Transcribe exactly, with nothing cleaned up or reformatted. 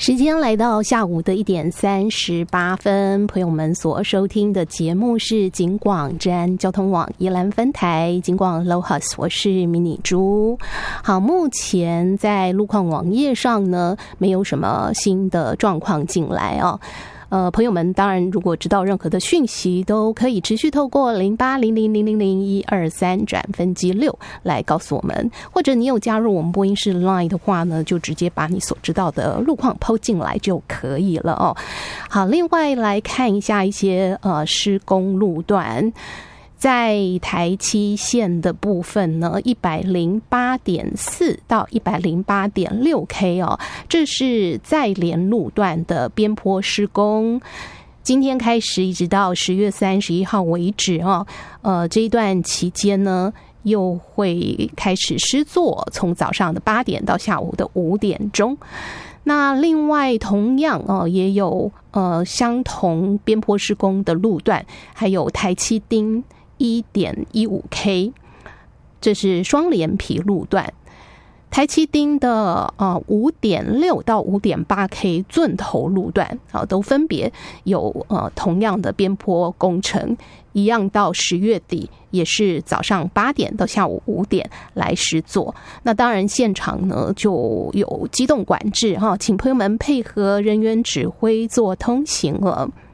时间来到下午的一点三十八分，朋友们所收听的节目是警广治安交通网宜兰分台警广 Lohas， 我是迷你猪。好，目前在路况网页上呢，没有什么新的状况进来哦。呃，朋友们，当然如果知道任何的讯息，都可以持续透过零八零零零零零一二三转分机六来告诉我们，或者你有加入我们播音室 Line 的话呢，就直接把你所知道的路况 po 进来就可以了哦。好，另外来看一下一些呃施工路段。在台七线的部分呢， 一百零八点四 到 一百零八点六 K 哦，这是在连路段的边坡施工。今天开始一直到十月三十一号为止哦，呃，这一段期间呢，又会开始施作，从早上的八点到下午的五点钟。那另外同样哦，也有呃相同边坡施工的路段，还有台七丁 一点一五 K， 这是双连皮路段。台七丁的呃 五点六 到 五点八 K 钻头路段啊，都分别有呃同样的边坡工程，一样到十月底也是早上八点到下午五点来施作。那当然现场呢就有机动管制哈，请朋友们配合人员指挥做通行了。